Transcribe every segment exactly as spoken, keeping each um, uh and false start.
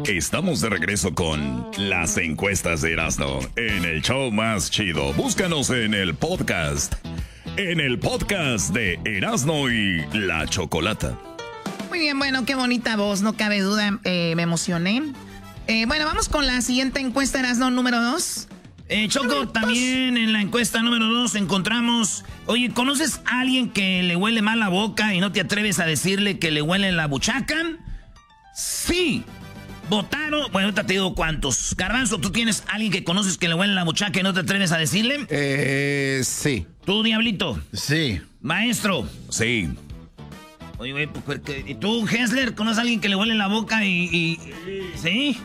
Estamos de regreso con las encuestas de Erasmo en el show más chido. Búscanos en el podcast. En el podcast de Erasmo y la Chocolata. Muy bien, bueno, qué bonita voz, no cabe duda, eh, me emocioné. Eh, bueno, vamos con la siguiente encuesta, Erasmo, número dos. Eh, Choco, también en la encuesta número dos encontramos... Oye, ¿conoces a alguien que le huele mal la boca y no te atreves a decirle que le huele la buchaca? Sí. Votaron... Bueno, ahorita te digo cuántos. Garbanzo, ¿tú tienes a alguien que conoces que le huele la buchaca y no te atreves a decirle? Eh, sí. ¿Tú, Diablito? Sí. Maestro. Sí. Oye, güey, ¿y tú, Hessler, conoces a alguien que le huele la boca y... y... ¿Sí?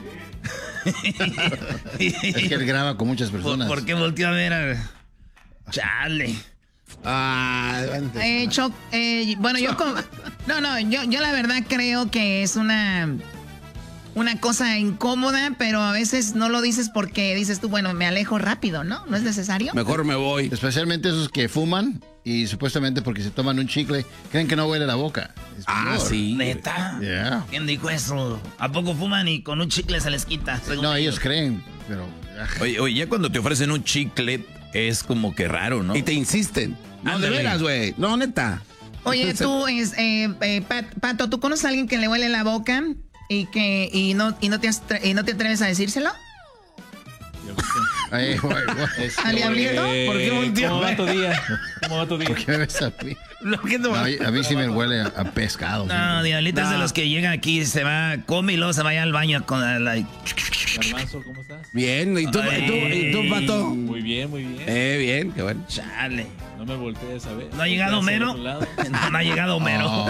Es que él graba con muchas personas. ¿Por, ¿por qué volteó a ver a... Chale. Ah, eh, Choc, eh, bueno, yo... Con, no, no, yo, yo la verdad creo que es una... Una cosa incómoda, pero a veces no lo dices porque dices tú, bueno, me alejo rápido, ¿no? ¿No es necesario? Mejor me voy. Especialmente esos que fuman y supuestamente porque se toman un chicle, creen que no huele la boca. Es ah, peor. sí. ¿Neta? Yeah. ¿Quién dijo eso? ¿A poco fuman y con un chicle se les quita? No, ellos creen, pero... Oye, oye, ya cuando te ofrecen un chicle es como que raro, ¿no? Y te insisten. No, Ándale. de veras, güey. No, neta. Oye, Entonces, tú, es, eh, eh, Pat, Pato, ¿tú conoces a alguien que le huele la boca y que y no y no te y no te atreves a decírselo? Ay, güey, güey. ¿Al Diablito? ¿Por qué volteó? ¿Cómo va tu día? ¿Cómo va tu día? ¿Por qué me ves a mí? No, No, a, mí a mí sí me huele a, a pescado. no Diablito no. Es de los que llega aquí, se va, come y luego se vaya al baño con la... Garbanzo, ¿cómo estás? Bien, ¿y tú, Ay. ¿y tú, ¿y tú, Pato? Muy bien, muy bien. Eh, bien, qué bueno. Chale. No me voltees a ver. ¿No ha llegado Homero? No, no ha llegado Homero. Oh.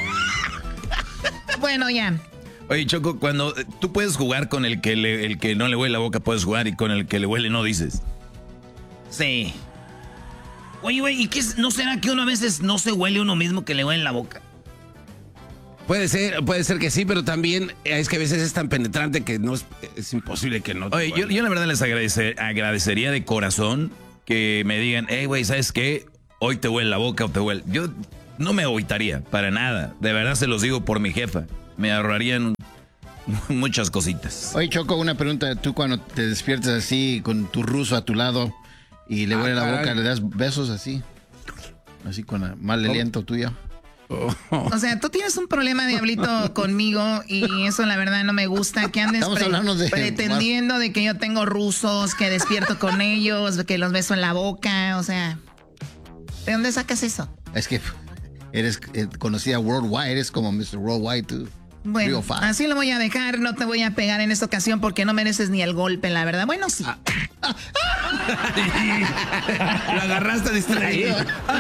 Bueno, ya. Oye, Choco, cuando tú puedes jugar con el que le, el que no le huele la boca, puedes jugar, y con el que le huele no dices. Sí. Oye, güey, ¿y qué es, no será que uno a veces no se huele uno mismo que le huele la boca? Puede ser, puede ser que sí, pero también es que a veces es tan penetrante que no es, es imposible que no te Oye, yo, yo la verdad les agradece, agradecería de corazón que me digan, hey, güey, ¿sabes qué? Hoy te huele la boca o te huele... Yo no me agüitaría, para nada. De verdad se los digo por mi jefa. Me ahorrarían muchas cositas. Oye, Choco, una pregunta. Tú cuando te despiertas así con tu ruso a tu lado y le huele ah, la boca, ¿le das besos así? Así con la mal aliento tuyo. Oh. O sea, tú tienes un problema, Diablito, conmigo y eso la verdad no me gusta. Que andes pre de, pretendiendo de que yo tengo rusos, que despierto con ellos, que los beso en la boca. O sea, ¿de dónde sacas eso? Es que eres eh, conocida worldwide, eres como mister Worldwide, tú. Bueno, así lo voy a dejar, no te voy a pegar en esta ocasión porque no mereces ni el golpe, la verdad. Bueno, sí. Ah. Lo agarraste distraído.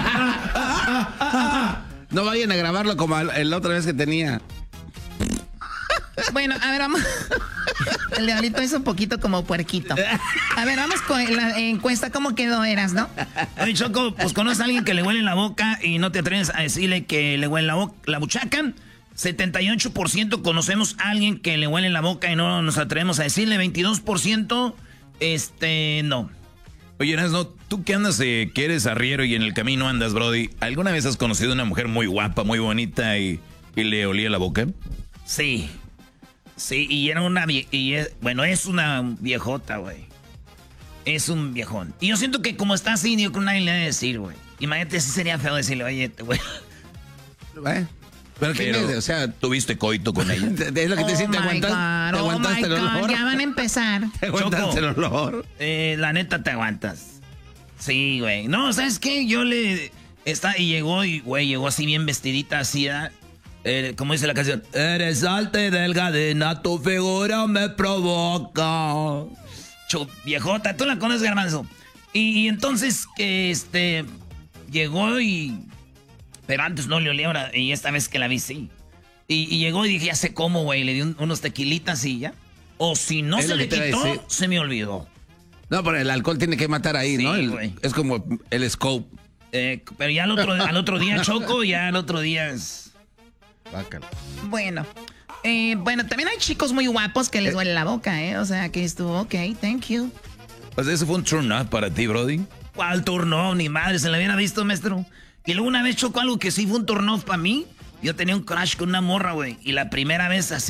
No vayan a grabarlo como la otra vez que tenía. Bueno, a ver, vamos. El Diablito es un poquito como puerquito. A ver, vamos con la encuesta. ¿Cómo quedó, Eras, no? Oye, Choco, pues conoces a alguien que le huele la boca y no te atreves a decirle que le huele la, boca, la buchaca. setenta y ocho por ciento conocemos a alguien que le huele la boca y no nos atrevemos a decirle. veintidós por ciento, este, no. Oye, Erasmo, tú que andas, eh, que eres arriero y en el camino andas, brody, ¿alguna vez has conocido a una mujer muy guapa, muy bonita y, y le olía la boca? Sí. Sí, y era una... Y es, bueno, es una viejota, güey. Es un viejón. Y yo siento que como está así, yo con nadie le voy a decir, güey. Imagínate si sería feo decirle, oye, güey. ¿Eh? Pero, ¿qué Pero, es? O sea, ¿tuviste coito con ella? Es lo que te siente, oh aguantas, te oh aguantaste el olor. Ya van a empezar. Te aguantaste el olor. Eh, la neta te aguantas. Sí, güey. No, ¿sabes qué? Yo le... Está, y llegó, y güey, llegó así bien vestidita, así, ¿eh? Eh, como dice la canción, eres alta y delgadina, tu figura me provoca. Cho, viejota, tú la conoces, Garbanzo. Y, y entonces, este, llegó y... Pero antes no le olía, ahora, y esta vez que la vi, sí. Y, y llegó y dije, ya sé cómo, güey, le di un, unos tequilitas y ya. O si no es se le quitó, se me olvidó. No, pero el alcohol tiene que matar ahí, sí, ¿no? El, es como el scope. Eh, pero ya al otro, al otro día, Choco, ya al otro día es... Bácalo. Bueno, eh, bueno, también hay chicos muy guapos que les duele la boca, ¿eh? O sea, que estuvo, ok, thank you. Pues eso fue un turn up para ti, brody. ¿Cuál turn up? Ni madre, se la hubiera visto, maestro. Y luego una vez chocó algo que sí fue un turn off para mí. Yo tenía un crush con una morra, güey. Y la primera vez así,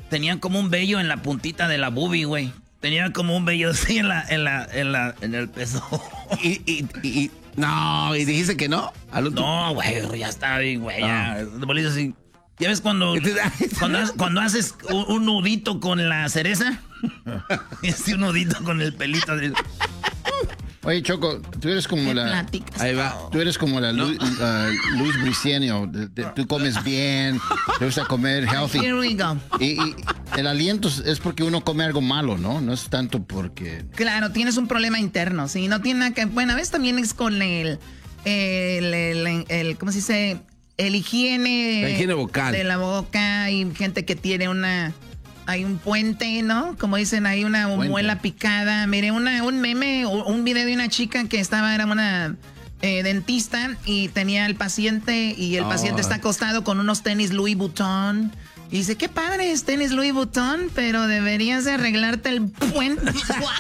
tenían como un vello en la puntita de la boobie, güey. Tenían como un vello así en la, en la, en la, en el peso. y, y, y, no, y dijiste que no. No, güey, ya está bien, güey, ya. Bolillo así. ¿Ya ves cuando, cuando, cuando haces un, un nudito con la cereza? Y así un nudito con el pelito. De... Oye, Choco, tú eres como la... Platicas? Ahí va. Tú eres como la Lu, uh, Luis Briceño. Tú comes bien, te gusta comer healthy. Here we go. Y, y el aliento es porque uno come algo malo, ¿no? No es tanto porque... Claro, tienes un problema interno, sí. No tiene nada que... Bueno, a veces también es con el... el, el, el, el ¿cómo se dice? El higiene... La higiene vocal. De la boca. Hay gente que tiene una... Hay un puente, ¿no? Como dicen, hay una puente. Muela picada. Mire, una, un meme, un video de una chica que estaba, era una eh, dentista y tenía el paciente y el oh. paciente está acostado con unos tenis Louis Vuitton. Y dice, qué padre es tenis Louis Vuitton, pero deberías de arreglarte el puente.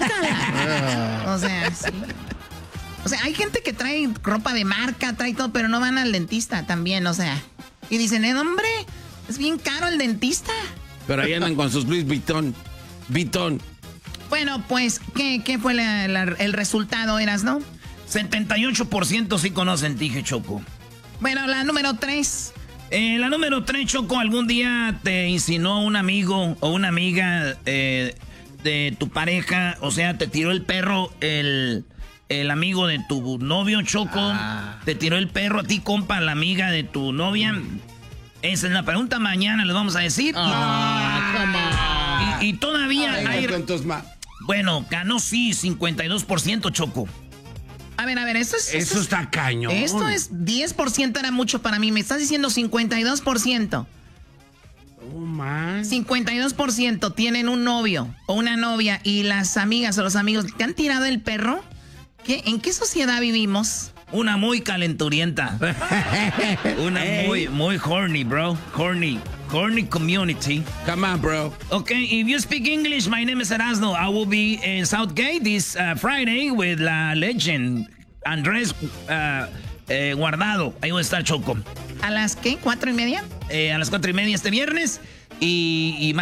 O sea, sí. O sea, hay gente que trae ropa de marca, trae todo, pero no van al dentista también, o sea. Y dicen, eh, hombre, es bien caro el dentista. Pero ahí andan con sus Louis Vuitton. Vuitton. Bueno, pues, ¿qué, qué fue la, la, el resultado, Eras, no? setenta y ocho por ciento sí conocen, dije, Choco. Bueno, la número tres. Eh, la número tres, Choco, algún día te insinuó un amigo o una amiga eh, de tu pareja, o sea, te tiró el perro, el, el amigo de tu novio, Choco. Ah. Te tiró el perro a ti, compa, la amiga de tu novia. Mm. Esa es la pregunta, mañana les vamos a decir. Ah, y, y, y todavía Ay, hay... Más. Bueno, ganó sí, cincuenta y dos por ciento, Choco. A ver, a ver, esto es... Eso esto está es, cañón. Esto es diez por ciento, era mucho para mí. Me estás diciendo cincuenta y dos por ciento. Oh, man. cincuenta y dos por ciento tienen un novio o una novia y las amigas o los amigos te han tirado el perro. ¿Qué? ¿En qué sociedad vivimos? Una muy calenturienta. Una hey. muy, muy horny, bro. Horny. Horny community. Come on, bro. Okay, if you speak English, my name is Erasmo. I will be in Southgate this uh, Friday with la legend Andrés uh, eh, Guardado. Ahí voy a estar, Choco. ¿A las qué? ¿Cuatro y media? Eh, a las cuatro y media este viernes. Y, y más.